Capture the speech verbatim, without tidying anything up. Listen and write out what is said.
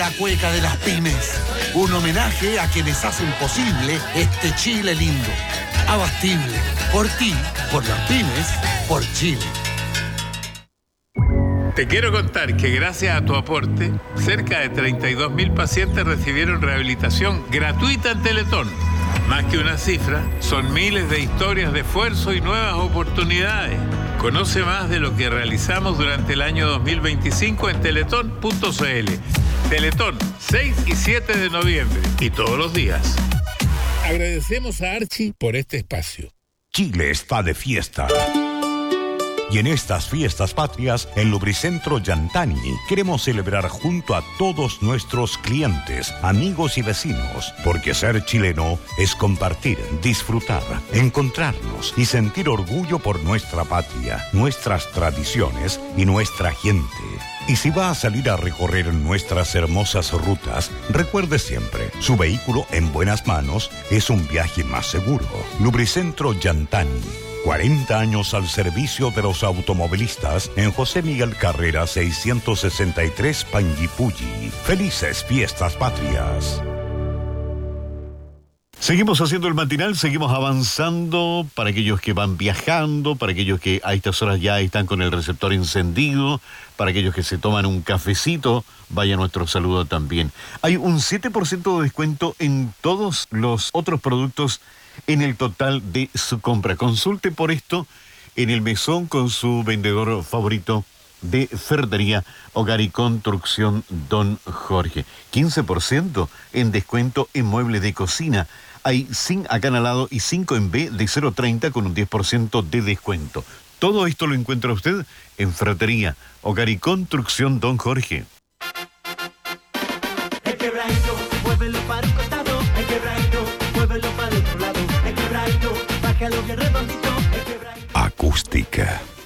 la cueca de las pymes. Un homenaje a quienes hacen posible este Chile lindo. Abastible. Por ti, por las pymes, por Chile. Te quiero contar que gracias a tu aporte, cerca de treinta y dos mil pacientes recibieron rehabilitación gratuita en Teletón. Más que una cifra, son miles de historias de esfuerzo y nuevas oportunidades. Conoce más de lo que realizamos durante el año dos mil veinticinco en teletón punto c l. Teletón, seis y siete de noviembre y todos los días. Agradecemos a Archie por este espacio. Chile está de fiesta. Y en estas fiestas patrias, en Lubricentro Yantani, queremos celebrar junto a todos nuestros clientes, amigos y vecinos, porque ser chileno es compartir, disfrutar, encontrarnos y sentir orgullo por nuestra patria, nuestras tradiciones y nuestra gente. Y si va a salir a recorrer nuestras hermosas rutas, recuerde siempre, su vehículo en buenas manos es un viaje más seguro. Lubricentro Yantani. cuarenta años al servicio de los automovilistas en José Miguel Carrera seiscientos sesenta y tres, Panguipulli. Felices fiestas patrias. Seguimos haciendo el matinal, seguimos avanzando para aquellos que van viajando, para aquellos que a estas horas ya están con el receptor encendido, para aquellos que se toman un cafecito, vaya nuestro saludo también. Hay un siete por ciento de descuento en todos los otros productos en el total de su compra. Consulte por esto en el mesón con su vendedor favorito de ferretería, hogar y construcción Don Jorge. quince por ciento en descuento en muebles de cocina. Hay zinc acanalado y cinco en B de cero treinta con un diez por ciento de descuento. Todo esto lo encuentra usted en ferretería, hogar y construcción Don Jorge. El quebradito, muévelo para un costado. El quebradito, muévelo para el otro lado. El quebradito, bájalo bien redondito. El quebradito. Acústica.